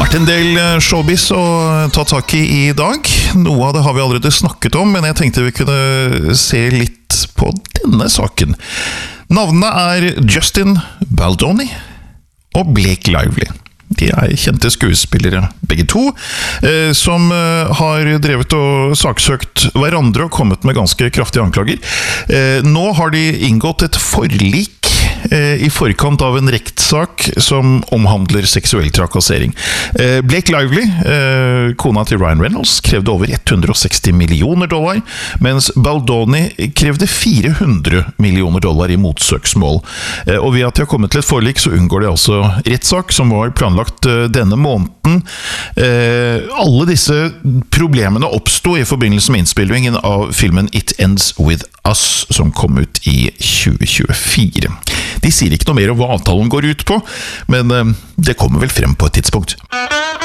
vært en del showbiz å ta tak i dag. Noe av det har vi allerede snakket om, men jeg tenkte vi kunne se litt på denne saken. Navnene er Justin Baldoni og Blake Lively. De er kjente skuespillere, begge to, som har drevet og saksøkt hverandre og kommet med ganske kraftige anklager. Nå har de inngått et forlik i forkant av en rettssak som omhandler seksuell trakassering. Blake Lively, kona til Ryan Reynolds, krevde over $160 millioner, mens Baldoni krevde $400 millioner i motsøksmål. Og ved at de har kommet til et forlik, så unngår de altså rettssak som var planlagt denne måneden. Alle disse problemene oppstod i forbindelse med innspillingen av filmen It Ends With Us, som kom ut i 2024. De sier ikke noe mer om hva avtalen går ut på, men det kommer vel frem på et tidspunkt.